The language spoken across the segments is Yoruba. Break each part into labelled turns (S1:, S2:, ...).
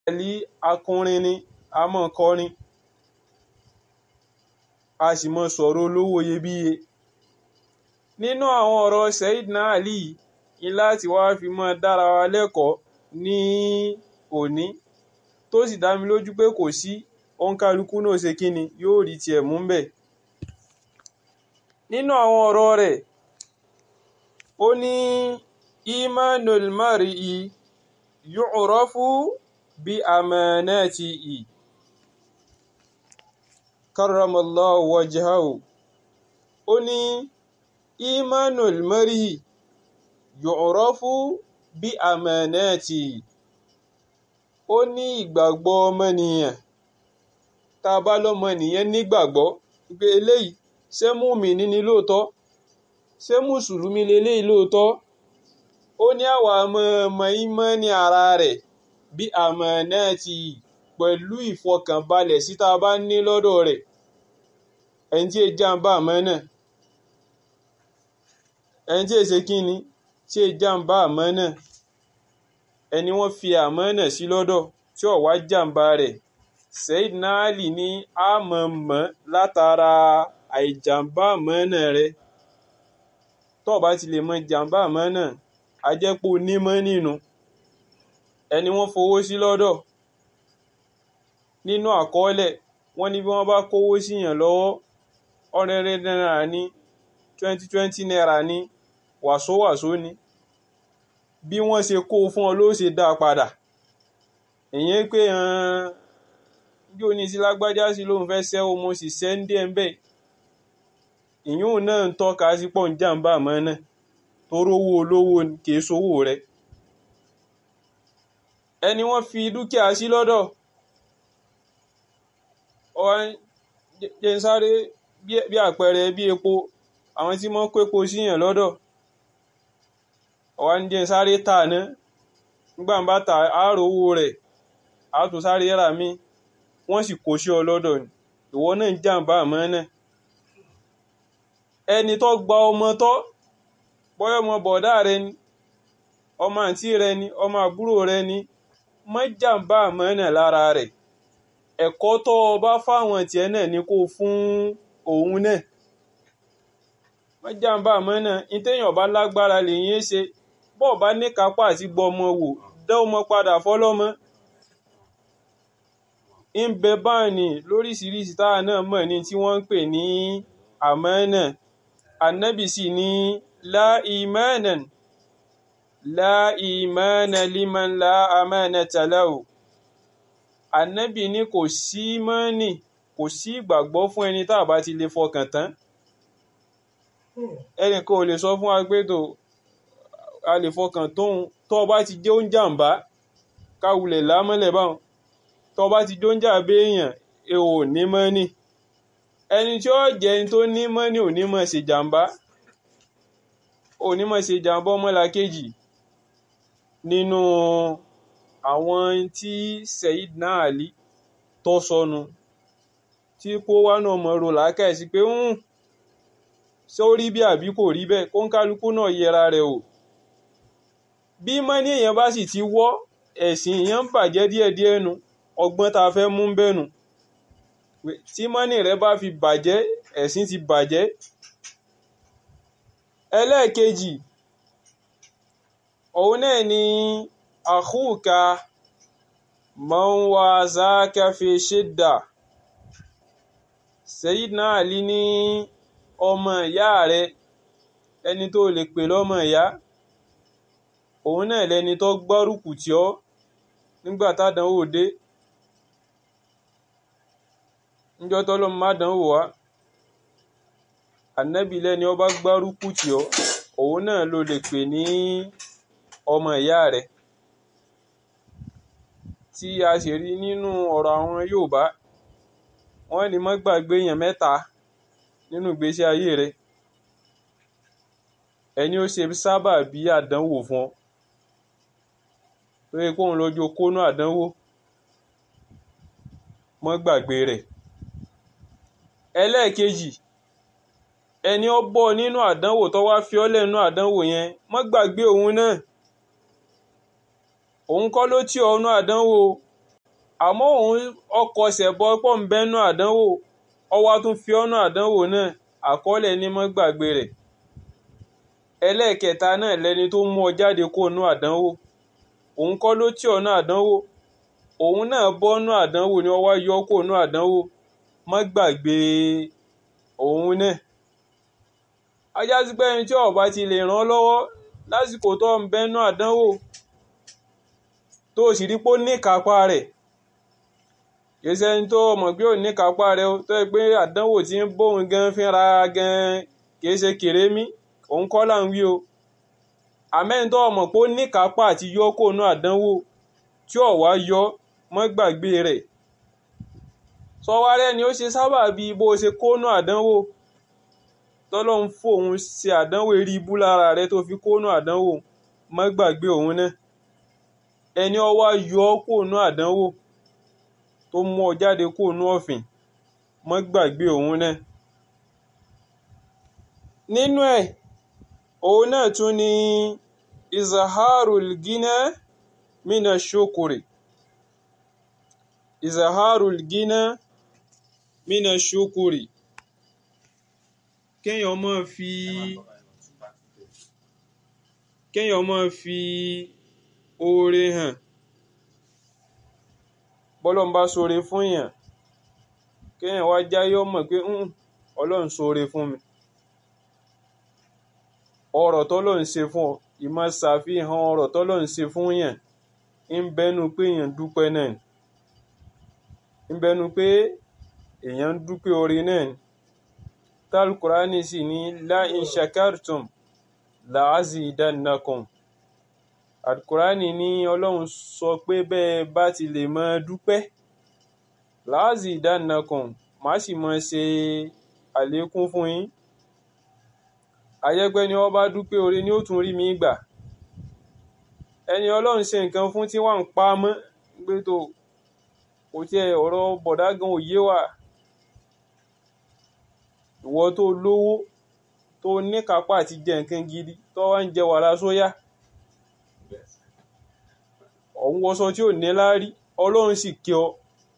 S1: Ali akọrin ni, a mọ̀ kọrin, a sì mọ̀ sọ̀rọ̀ olówó iyebíye. Nínú àwọn ọ̀rọ̀ Sayyidina Ali ni láti wá fi mọ́ dára wa lẹ́kọ̀ọ́ ní òní, tó sì dá mi lójú pé kò sí òǹkàlùkù náà ṣe kíni yóò rí tiẹ̀ mú bẹ̀. Nínú àwọn ọ̀rọ̀ rẹ̀, ó ní imanul mar'i yu'rafu bi amanatihi karramallahu wajhahu. Ó ní imanul mar'i yu'rafu bi amanatihi. Ó ní ìgbàgbọ́ ọmọnìyàn, tá a bá lọ́mọnìyàn nígbàgbọ́ pé eléyìí ṣé mùmínì ni lóòótọ́, ṣé mùsùlùmí leléyìí lóòótọ́, ó ní àwa mọ ìmánì ara rẹ̀ bí amanatihi pẹ̀lú ìfọkànbalẹ̀ sí tá a bá ní lọ́dọ̀ rẹ̀. Ẹni tí è jàmbá àmánà, ẹni tí è ṣe kíni tí è jàmbá àmánà, ẹni wọ́n fi àmánà sí lọ́dọ̀ tí ó wá jàmbá rẹ̀. Sayyidina Ali ní a mọ̀ látara àìjàmbá àmánà rẹ̀. Tó bá ti lè mọ jàmbá àmánà, a jẹ́ pé onímọ̀ nínú ẹni wọ́n fowó sí lọ́dọ̀. Nínú àkọọ́lẹ̀ wọ́n ní bí wọ́n bá kówó síyàn lọ́wọ́, 100 naira ní, 20 naira ní, wàsówàsó ni, bí wọ́n ṣe kó fún ọ ló ṣe dá padà. Ìyẹn pé bí ó ní sí lágbájá sí lóun fẹ́ ṣẹ́wó mo sì ṣẹ́ ń dé ẹ̀ ń bẹ̀. Ìyún náà ń tọ́ka sí pọ̀ ń jàmbá àmánà tó rówó olówó kìí sowó rẹ̀. Ẹni wọ́n fi dúkìá sí lọ́dọ̀, jẹ́ ń sáré bí àpẹẹrẹ bí epo, àwọn tí wọ́n kó epo síyàn lọ́dọ̀, ọwá ń jẹ́ ń sáré tà náà, nígbà ń bá ta àárò owó rẹ̀, a tún sáré rà mí, wọ́n sì kó sí ọ lọ́dọ̀ ni, ìwọ náà ń jàmbá àmánà. Ẹni tó gba ọmọ tọ́, bóyá ọmọ bọ̀dá rẹ ni, ọmọ àǹtí rẹ ni, ọmọ àbúrò rẹ ni, má jàmbá àmánà lára rẹ̀. Ẹ̀kọ́ tó bá fáwọn tiẹ̀ náà ni kó fún òun náà. Má jàmbá àmánà, ìtẹ́yàn bá lágbára lèyìn ṣe, bọ́ọ̀ bá ní kápá àti gbọmọ wò, dá ọmọ padà fọ́lọ́mọ. Ń bẹ báàní lóríṣiríṣi táà náà mọ̀ ní tí wọ́n ń pè ní àmánà. Ànábì sì ní la imana liman la amanata lahu. Ànábì ní kò sí mọ́nì, kò sí ìgbàgbọ́ fún ẹni tá bá ti lè fọkàn tán. Ẹnìkan ò lè sọ fún wa pé a lè fọkàn tó bá ti jẹ́ oúnjàmbá káwulẹ̀ lámọ́lẹ̀ báwọn. Tó bá ti jó ń jà bí èèyàn, ò ní mọ́nì. Ẹni tí ó jẹ́ ẹni tó ní mọ́nì ò ní mọ̀ ṣe jàmbá, ò ní mọ̀ ṣe jàmbá ọmọlàkejì. Nínú àwọn tí Sayyidina Ali tó sọnù, tí kó wá náà mọ̀ rò lákàí sí pé ṣé ó rí bí àbí kò rí bẹ́ẹ̀, kó ń kálukú náà yẹra rẹ̀ o. Bí mọ́nì èèyàn bá sì ti wọ́, ẹ̀sìn èèyàn ń bàjẹ́ díẹ̀díẹ̀ nu, ọgbọ́n tá fẹ́ mú bẹ́nu. Tí mọ́nì rẹ bá fi bàjẹ́, ẹ̀sìn ti bàjẹ́. Ẹlẹ́ẹ̀kejì, òun náà ni akhuka man wazaka fi shidda. Sayyidina Ali ní ọmọ ìyá rẹ, ẹni tó lè pè lọ́mọ ìyá, òun náà lẹni tó gbárùkù tì ọ́ nígbà tádánwò dé. Níjọ́ tọ́lọ́run má dánwò wá, Ànábì lẹ́ni ó bá gbárùkù tì ọ́, òun náà ló lè pè ní ọmọ ìyá rẹ̀. Tí a sì rí nínú ọ̀rọ̀ àwọn Yorùbá, wọ́n ní má gbàgbé èèyàn mẹ́ta nínú ìgbésí ayé rẹ̀. Ẹni ó ṣe sábà bí àdánwò fún ọ, tó yẹ kóun lọ́jọ́ kónú àdánwò, má gbàgbé rẹ̀. Ẹlẹ́ẹ̀kejì, ẹni ó bọ́ nínú àdánwò tó wá fi ọ́ lẹ̀ nínú àdánwò yẹn, má gbàgbé òun náà. Òun kọ́ ló tì ọ́ nínú àdánwò. àmọ́ òun ọkọ̀ ṣẹ̀bọ pọ̀ ń bẹ́nu àdánwò ọwá tún fi ọ́nà àdánwò náà àkọọ́lẹ̀ ní mọ́ gbàgbé rẹ̀. ẹlẹ́ẹ̀kẹta náà lẹni tó mú ọ jáde kó nú àdánwò, òun kọ́ ló tì ọ́ nú àdánwò, òun náà bọ́ nú àdánwò ni ọwá yọ kó nú àdánwò, mọ́ gbàgbé òun náà. ajá sí pé ẹni tí ó bá ti lè ràn ọ́ lọ́wọ́ lásìkò tó ń bẹ́nu àdánwò tó sì rí pé ó ní ìkápá rẹ̀, kìí ṣe ẹni tó mọ̀ pé ò ní ìkápá rẹ̀ tó yẹ pé àdánwò tí ń bóun gan fínra gan kìí ṣe kèrémí, òun kọ́ là ń wí o. àmẹ́ni tó mọ̀ pé ó ní ìkápá àti yọ kó nú àdánwò tí ó wá yọ, mọ́ gbàgbé rẹ̀. sọwárẹ́ ni ó ṣe sábà bí bó ṣe kó nú àdánwò tọ́lọ́hun fòun ṣe àdánwò erí ibú lára rẹ̀ tó fi kó nú àdánwò, mọ́ gbàgbé òun náà. ẹni ó wá yọ kó nú àdánwò tó mú ọ jáde kó nú ọ̀fìn, mọ́ gbàgbé òun náà. nínú ẹ̀ òun náà tún ni izaharul gina mina shukuri, izaharul gina mina shukuri, kéèyàn máa fi oore hàn. bọ́lọ́n bá ṣoore fún èèyàn kéèyàn wá jáyé ó mọ̀ pé Ọlọ́run ṣoore fún mi. ọrọ̀ tọ́lọ́run ṣe fún ọ, ìmọ̀ ṣàfihàn ọrọ̀ tọ́lọ́run ṣe fún yàn ń bẹnu pé èèyàn dúpẹ́ náà ni, ń bẹnu pé èèyàn ń dúpẹ́ oore náà ni. Al-Qur'ani sì ní la in shakartum la azidannakum. Al-Qur'ani ní Ọlọ́run sọ pé bẹ́ẹ̀ bá ti lè máa dúpẹ́ la azidannakum, má sì máa ṣe àlékún fún yín. àyẹ́gbẹ́ ni wọ́n bá dúpẹ́ oore ni ó tún rí mi gbà. ẹni Ọlọ́run ṣe nǹkan fún tí wọ́n ń pa mọ́ gbé tó kò tiẹ̀ ọ̀rọ̀ bọ̀dá gan òye wà. ìwọ tó lówó tó níkápá àti jẹ nǹkan gidi tó wá ń jẹ wàrà sóyà, ọ̀hún wọṣọ tí ò ní láárí, Ọlọ́run sì kẹ́ ọ.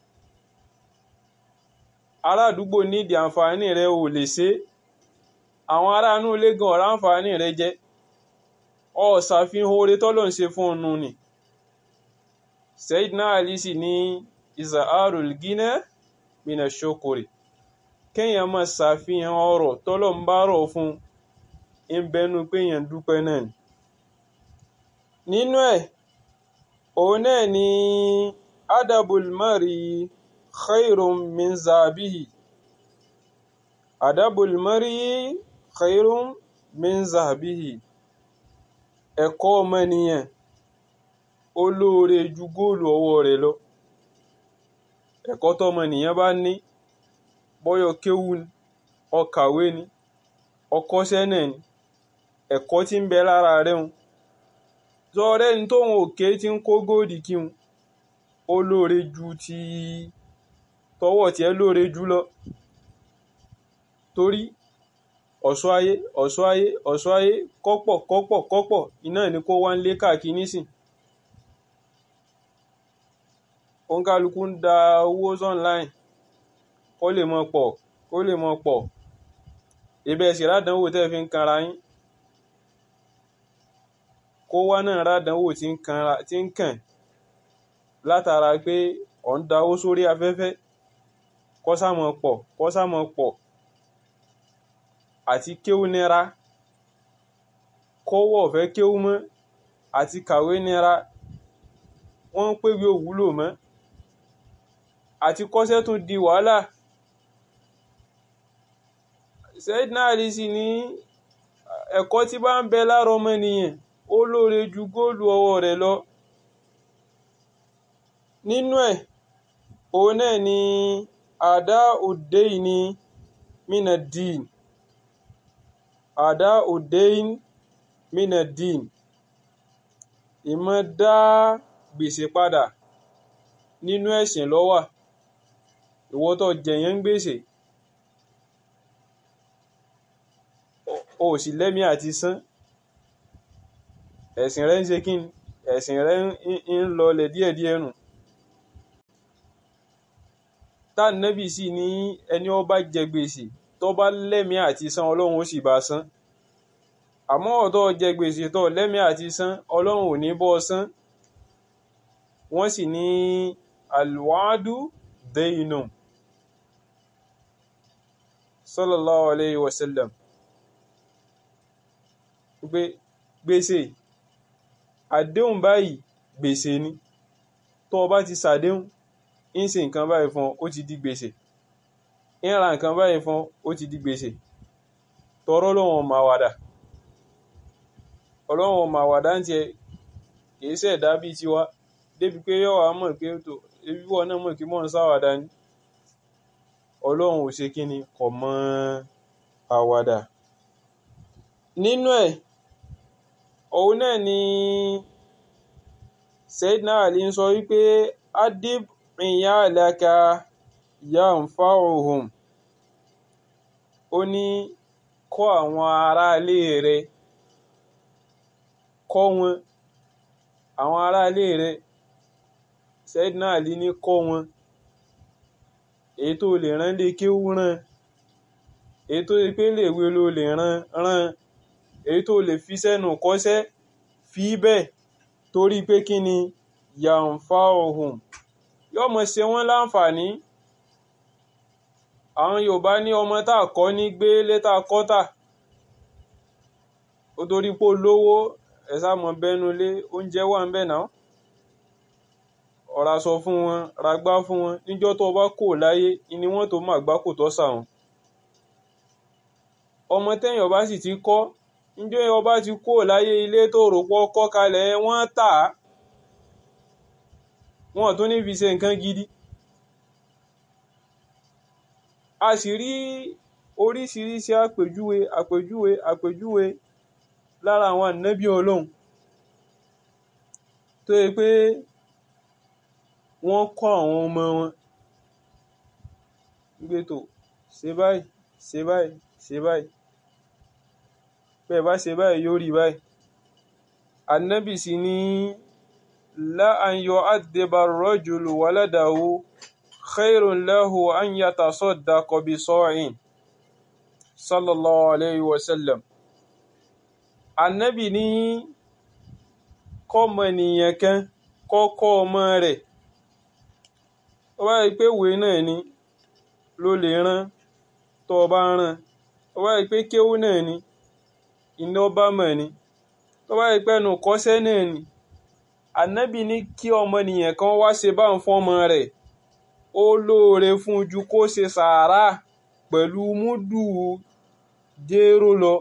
S1: ará àdúgbò nídìí àǹfààní rẹ ò lè ṣe, àwọn ará inú ilé gan ọ̀rá àǹfààní rẹ jẹ, ọ ṣàfihàn oore tọ́lọ́run ṣe fún ọnù ni. Sayyidina Ali sì ní izaharul gina mina shukuri, kéèyàn máa ṣàfihàn ọrọ̀ tọ́lọ́run bá rọ̀ fún ń bẹnu pé èèyàn dúpẹ́ náà ni. nínú ẹ̀ òun náà ni adabul mari khairun min zabihi, adabul mari khairun min zabihi, ẹ̀kọ́ ọmọnìyàn ó lóore ju góòlù ọwọ́ rẹ̀ lọ. ẹ̀kọ́ tọ́mọnìyàn bá ní, bọ́yọ̀ kéwú ni, ó kàwé ni, ó kọ́ṣẹ́ náà ni, ẹ̀kọ́ tí ń bẹ lára rẹ̀ ń zọrẹ́ ní tóun òkè tí ń kó góòdì kí un ó lóore ju ti tọwọ́ tí ẹ lóore jù lọ. torí ọ̀ṣọ́ ayé ọ̀ṣọ́ ayé ọ̀ṣọ́ ayé kọ́pọ̀ iná ni kó wá ń lé káàkiri nísìn. òǹkàlùkù ń da owó online kó lè mọ pọ̀ ibẹ̀ sì rádánwò tẹ́ fi ń kanra yín, kó wá náà rádánwò tí ń kàn látara pé ọ̀ ń da owó sórí afẹ́fẹ́ kọ́sàmọ̀ pọ̀ àti kéwú nira, kọ́wọ́ ọ̀fẹ́ kéwú mọ́, àti kàwé nira, wọ́n ń pèwé òwúlò mọ́, àti kọ́ṣẹ́ tún di wàhálà. Sayyidina Ali sì ní ẹ̀kọ́ tí bá ń bẹ lára ọmọnìyàn ó lóore ju góòlù ọwọ́ rẹ̀ lọ. nínú ẹ̀ òun náà ni àdá òdeyni minadin, àdá òdeyni minadin, ìmọ̀ dá gbèsè padà nínú ẹ̀sìn ló wà. ìwọ tó jẹ̀yàn ń gbèsè o sì lẹ́mí àti san, ẹ̀sìn rẹ̀ ń ṣe kíni, ẹ̀sìn rẹ̀ ń lọlẹ̀ díẹ̀díẹ̀ nù. tá nábì sì ní ẹni ó bá jẹ gbèsè tó bá lẹ́mìí àti san ọlọ́run ó sì bá san. Àmọ́ ọ̀tọ̀ jẹ gbèsè tó lẹ́mìí àti san ọlọ́run ò ní bọ́ san. Wọ́n sì ní alwadu daynu sallallahu alayhi wa sallam pé gbèsè àdéhùn báyìí gbèsè ni, tó bá ti ṣàdéhùn ń ṣe nǹkan báyìí fún ọ ó ti di gbèsè, ń ra nǹkan báyìí fún ọ ó ti di gbèsè. Tọrọ Ọlọ́run máa wàdà, Ọlọ́run máa wàdà ń tiẹ̀ kìí ṣẹ̀dá bí tiwa débi pé yóò wá mọ̀ pé tó ebi wọn náà mọ̀ kí mò ń ṣàwàdà ni. Ọlọ́run ò ṣe kíni kò mọ àwàdà. Nínú ẹ̀ òun náà ni Sayyidina Ali ń sọ wípé adib iyalaka yanfa'uhum, ó ní kọ́ àwọn aráalé rẹ̀, kọ́ wọn, àwọn aráalé rẹ̀ Sayyidina Ali ní kọ́ wọn. Èyí tó lè rán lé kéwú rán, èyí tó lè pé lè wé ló lè rán, èyí tó lè fi sẹ́nu kọ́ṣẹ́ fi bẹ́ẹ̀, torí pé kí ni yanfa'uhum yóò mọ̀ ṣe wọ́n láǹfààní. Àwọn Yorùbá ní ọmọ tá kọ́ ní gbé létà kọ́tà, ó torí pé olówó ẹ̀sà mọ̀ bẹ́nu lé oúnjẹ wà ń bẹ̀ náà, ọ̀rá sọ fún wọn, ragbá fún wọn, níjọ́ tó bá kò láyé ni wọ́n tó máa gbá kò tọ́ sàwọn. Ọmọ tẹ́yìn ọba sì ti kọ́, níjọ́ ọba ti kò láyé ilé tó rò pọ̀ kọ́ kalẹ̀ wọ́n tà á, wọ́n tún ní fi ṣe nǹkan gidi. A sì rí oríṣiríṣi àpèjúwe lára àwọn ànábì Ọlọ́run tó yẹ pé wọ́n kọ́ àwọn ọmọ wọn gbé tó ṣe báyìí, ṣe báyìí, ṣe báyìí, bẹ́ẹ̀ bá ṣe báyìí yóò rí báyìí. Ànábì sì ní la an yu'addiba ar-rajulu waladahu khairun lahu an yatasaddaqa bi sa'in sallallahu alayhi wa sallam. Ànábì ní kọ́mọ ènìyàn kan kọ́kọ́ ọmọ rẹ̀, ó bá rí pé ìwé náà ni ló lè rán tó bá rán, ó bá rí pé kéwú náà ni iná bá mọ̀ ni, tó bá rí pé ẹnu kọ́ṣẹ́ náà ni. Ànábì ní kí ọmọ ènìyàn kan wá ṣe bá ń fọ́mọ rẹ̀ ó lóore fún ju kó ṣe sàárà pẹ̀lú múdù jéró lọ.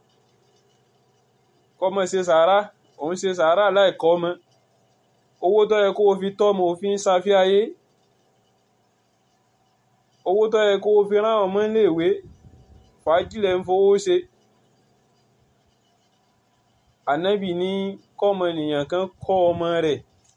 S1: Kọ́mọ ṣe sàárà, òun ṣe sàárà láìkọ́ ọmọ, owó tó yẹ kó fi tọ́mọ òfin ṣàfihàyé, owó tó yẹ kó fi rán ọmọ iléèwé fàájìlẹ̀ ń fowó ṣe. Ànábì ní kọ́mọ ènìyàn kan kọ́ ọmọ rẹ̀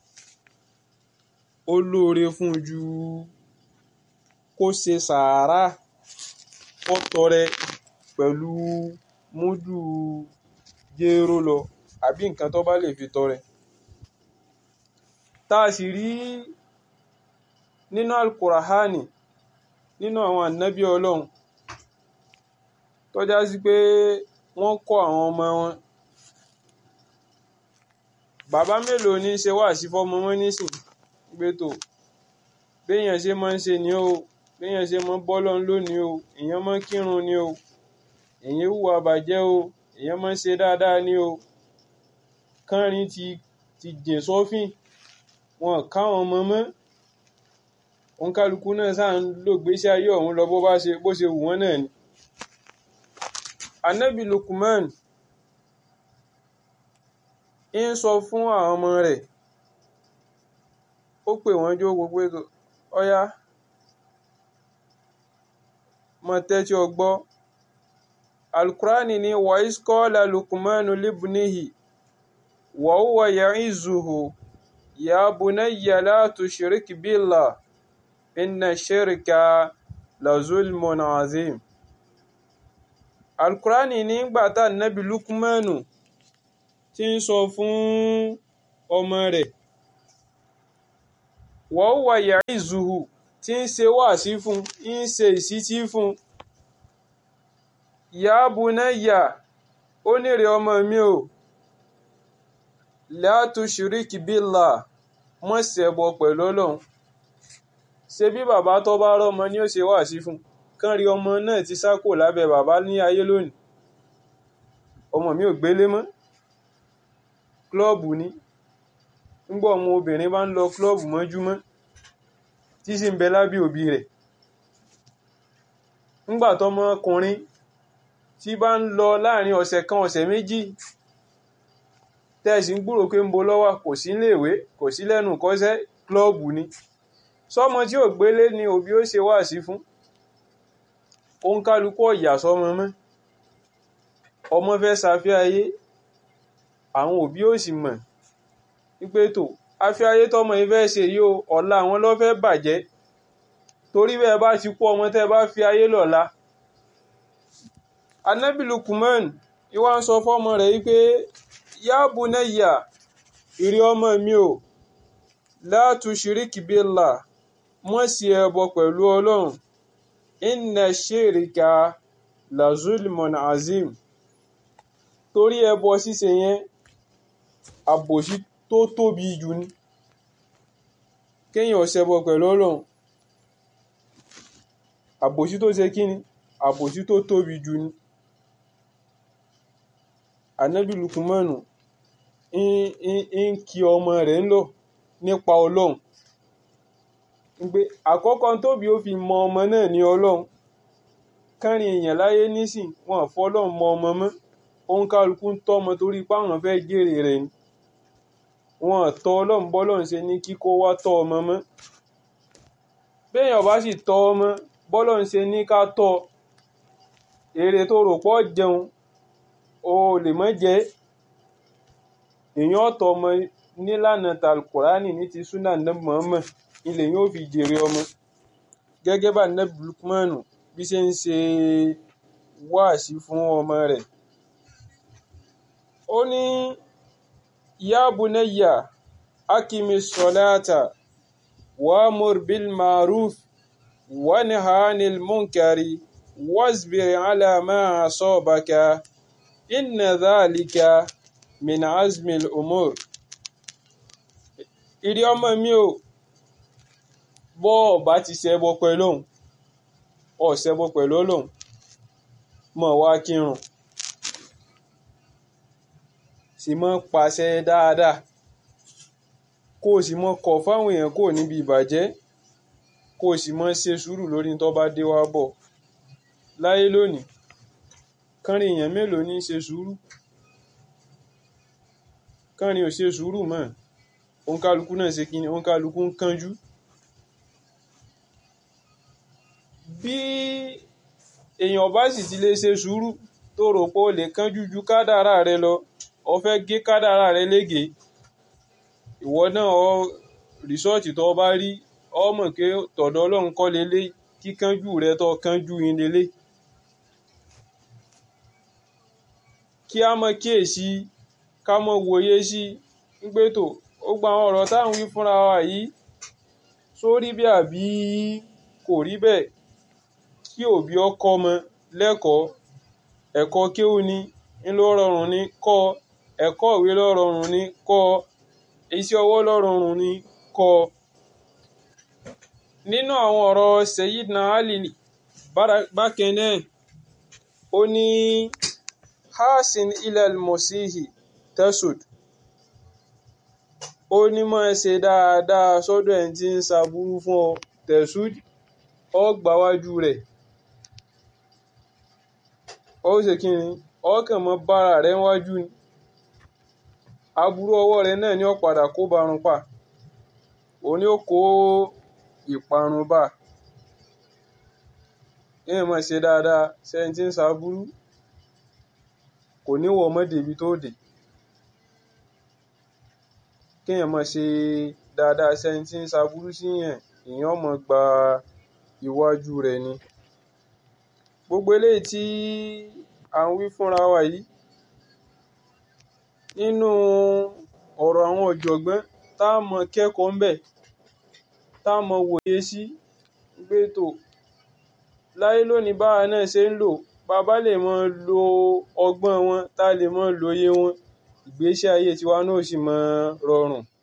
S1: ó lóore fún ju kó ṣe sàárà kó tọrẹ pẹ̀lú múdù jéró lọ àbí nǹkan tó bá lè fi tọrẹ. Tá a sì rí nínú Al-Qur'ani, nínú àwọn ànábì Ọlọ́run tó já sí pé wọ́n kọ́ àwọn ọmọ wọn. Bàbá mélòó ní ṣe wá sí fọ́mọ wọn nísìn gbé tó béèyàn ṣe máa ń ṣe ni o, béèyàn ṣe máa ń bọ́ lọ́n lónìí o, èèyàn máa ń kírun ni o, èèyàn hùwà bàjẹ́ o, èèyàn máa ń ṣe dáadáa ni o. Kánrin ti jìn sọ́fìn, wọn káwọn ọmọ mọ́, òǹkálukú náà sáà ń lò gbésí ayé ọ̀hún lọ bó ṣe wù wọ́n náà ni. Ànábì Lukman ń sọ fún àwọn ọmọ rẹ̀, ó pè wọ́n jó gbogbo ètò, ọ̀yá mọ̀ tẹ́tí ọgbọ́. Al-Qur'ani ní wa iz qala Lukmanu libnihi wa huwa ya'izuhu ya bunayya la tushrik billah inna shirka la zulmun azim. Al-Qur'ani ní ìgbà tá Ànábì Lukmanu tí ń sọ fún ọmọ rẹ̀ wa huwa ya'izuhu, tí ń ṣe wáàsí fún, ń ṣe ìṣítí fún. Ya bunayya, ó ní rẹ̀ ọmọ mi o, la tushrik billah, má ṣẹbọ pẹ̀lú Ọlọ́run. Ṣé bí bàbá tó bá rọ́mọ ni ó ṣe wáàsí fún? Kán rí ọmọ náà ti sá kúrò lábẹ́ bàbá ní ayé lónìí. Ọmọ mi ò gbélé mọ́, klọ́ọ̀bù ni. Nígbà ọmọ obìnrin bá ń lọ klọ́ọ̀bù mọ́júmọ́ tí sì ń bẹ lábẹ́ òbí rẹ̀. Nígbà tọ́mọ ọkùnrin tí bá ń lọ láàrin ọ̀sẹ̀ kan ọ̀sẹ̀ méjì tẹ́ẹ̀sì ń gbúrò pé ń bo lọ́wọ́, kò sí iléèwé, kò sí lẹ́nu kọ́ṣẹ́, klọ́ọ̀bù ni. Sọ́mọ tí ò gbélé ni òbí ó ṣe wáàsí fún. Òun kálukú ọ̀yà sọ́mọ mọ́. Ọmọ fẹ́ ṣafẹ́ ayé, àwọn òbí ò sì mọ̀ wípé tó afẹ́ ayé tọ́mọ yìí fẹ́ ṣe yìí o, ọ̀la àwọn ló fẹ́ bàjẹ́. Torí bẹ́ẹ̀ bá ti kú ọmọ tẹ́ bá fi ayé lọ́la. Ànábì Lukman ìwà ń sọ fọ́mọ rẹ̀ wípé ya bunayya, ìrẹ́ ọmọ mi o, la tushrik billah, má ṣe ẹbọ pẹ̀lú Ọlọ́run. Inna shirka la zulmun azim. Torí ẹbọ ṣíṣe yẹn, àbòsí tó tóbi jù ni. Kéèyàn ṣẹbọ pẹ̀lú Ọlọ́run, àbòsí tó ṣe kíni? Àbòsí tó tóbi jù ni. Ànábì Lukman ń kí ọmọ rẹ̀ ń lọ nípa Ọlọ́run. Pé àkọ́kọ́ tóbi ó fi mọ ọmọ náà ní Ọlọ́run. Kánrin èèyàn láyé nísìn wọn fọ́ Ọlọ́run mọ ọmọ mọ́. Òun kálukú ń tọ́ ọmọ torí pé àwọn fẹ́ jèrè rẹ̀ ni. Wọn tọ́ Ọlọ́run bọ́lọ́run ṣe ní kíkó wá tọ́ ọmọ mọ́. Béèyàn bá sì tọ́ ọmọ bọ́lọ́run ṣe ní ká tọ́, èrè tó rò pọ̀ jẹun o lè mọ́ jẹ. Èèyàn ọ̀tọ̀ ọmọ nílànà tàlùkùránì ní ti súnà Ànábì Muhammad, ilẹ̀ yóò fi jèrè ọmọ. Gẹ́gẹ́ bá Ànábì Lukman bí ṣe ń ṣe wáàsí fún ọmọ rẹ̀. Ó ní ya bunayya akimi salata wa'mur bil ma'ruf wanha 'anil munkari wasbir 'ala ma asabaka inna dhalika min azmil umur. Ìrẹ́ ọmọ mi o, bọ́ ọba ti ṣẹbọ pẹ̀lú Ọlọ́run, ó ṣẹbọ pẹ̀lú Ọlọ́run, mọ̀ wá kírun, sì mọ́ pàṣẹ dáadáa, kó o sì mọ́ kọ̀ fáwọn èèyàn kó níbi ìbàjẹ́, kó o sì mọ́ ṣe sùúrù lórí tó bá dé wá bọ̀. Láyé lónìí, kánrin èèyàn mélòó ní ṣe sùúrù? Kánrin ò ṣe sùúrù mọ́. Òun kálukú náà ṣe kíni? Òun kálukú ń kánjú. Bí èèyàn bá sì ti lè ṣe sùúrù tó rò pé ó lè kánjú ju kádàrá rẹ lọ, ó fẹ́ gé kádàrá rẹ lége, ìwọ náà rìsọ́ọ̀tì tó bá rí, ó mọ̀ pé tọ̀dọ̀ Ọlọ́run kọ́ lélẹ̀, kí kánjú rẹ tó kánjú yín lélẹ̀. Kí a mọ̀ kíyèsí, ká mọ̀ wòye sí pé tó ó gba àwọn ọ̀rọ̀ táwọn wí fúnra wa yìí, sórí bí àbí kò rí bẹ́ẹ̀. Kí òbí ọkọ ọmọ lẹ́kọ̀ọ́, ẹ̀kọ́ kéwú ni ló rọrùn ní kọ́, ẹ̀kọ́ ìwé ló rọrùn ní kọ́, iṣẹ́ ọwọ́ ló rọrùn ní kọ́. Nínú àwọn ọ̀rọ̀ Sayyidina Ali bákan náà, ó ní hasin ilal musihi tasud. Ó ní máa ṣe dáadáa sọ́dọ̀ ẹni tí ń ṣàbúrú fún ọ, tasud, ó gbáwájú rẹ̀. Ó ṣe kí ni? Ó kàn mọ́ bára rẹ̀ wájú ni. Aburú ọwọ́ rẹ̀ náà ni ó padà kó barun pa. Òun ni ó kó ìparun bá. Èèyàn máa ṣe dáadáa sẹ́ni tí ń ṣàbúrú, kò ní wọ ọmọ débi tó dé. Kéèyàn máa ṣe dáadáa sẹ́ni tí ń ṣàbúrú sí yẹn, èèyàn máa gba iwájú rẹ̀ ni. Gbogbo eléyìí tí à ń wí fúnra wa yìí, nínú ọ̀rọ̀ àwọn ọ̀jọ̀gbọ́n tá a mọ̀ kẹ́kọ̀ọ́ ń bẹ̀, tá a mọ̀ wòye sí, pé tó láyé lónìí báwa náà ṣe ń lò bàbá lè mọ lo ọgbọ́n wọn tá lè mọ lóye wọn ìgbésí ayé tiwa náà sì mọ rọrùn.